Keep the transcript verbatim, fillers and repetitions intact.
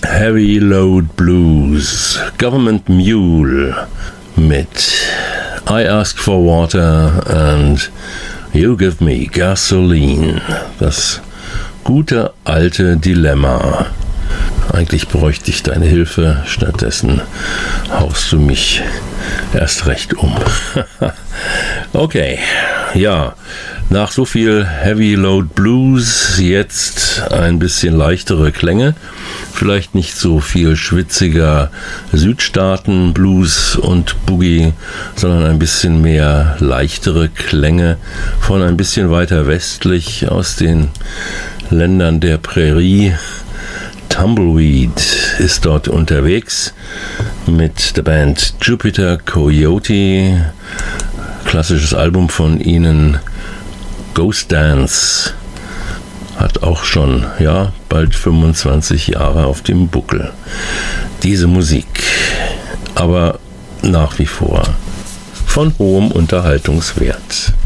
Heavy Load Blues, Government Mule mit I Ask for Water and You Give Me Gasoline. Das gute alte Dilemma. Eigentlich bräuchte ich deine Hilfe, stattdessen haust du mich erst recht um. Okay, ja, nach so viel Heavy Load Blues jetzt ein bisschen leichtere Klänge. Vielleicht nicht so viel schwitziger Südstaaten Blues und Boogie, sondern ein bisschen mehr leichtere Klänge von ein bisschen weiter westlich aus den Ländern der Prärie. Tumbleweed ist dort unterwegs mit der Band Jupiter Coyote. Klassisches Album von ihnen, Ghost Dance, hat auch schon, ja, bald fünfundzwanzig Jahre auf dem Buckel. Diese Musik, aber nach wie vor von hohem Unterhaltungswert.